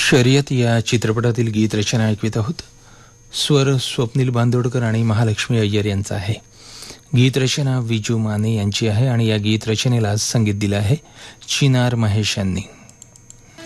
शर्यत या चित्रपटातील गीत रचना ऐकवित आहोत. स्वर स्वप्नील बांदोडकर आणि महालक्ष्मी अय्यर यांचा आहे. गीत रचना विजू माने यांची आहे आणि या गीत रचनेला संगीत दिलं आहे चिनार महेश यांनी.